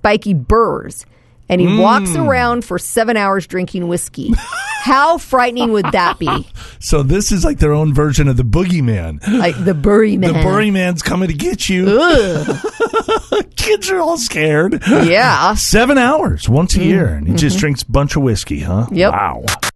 spiky burrs, and he walks around for 7 hours drinking whiskey. How frightening would that be? So this is like their own version of the boogeyman. Like the Bury Man. The Bury Man's coming to get you. Kids are all scared. Yeah. 7 hours once a year, and he just drinks a bunch of whiskey, huh? Yep. Wow.